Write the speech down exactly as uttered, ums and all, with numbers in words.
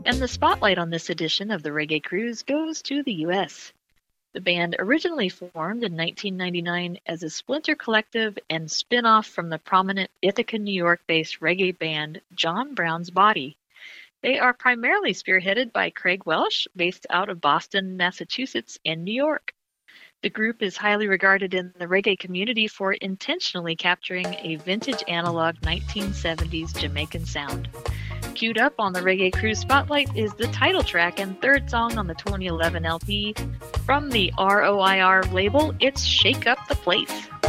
And the spotlight on this edition of the Reggae Cruise goes to the U S. The band originally formed in nineteen ninety-nine as a splinter collective and spin-off from the prominent Ithaca, New York-based reggae band John Brown's Body. They are primarily spearheaded by Craig Welsh, based out of Boston, Massachusetts, and New York. The group is highly regarded in the reggae community for intentionally capturing a vintage analog nineteen seventies Jamaican sound. Queued up on the Reggae Cruise Spotlight is the title track and third song on the twenty eleven L P. From the R O I R label, it's Shake Up the Place.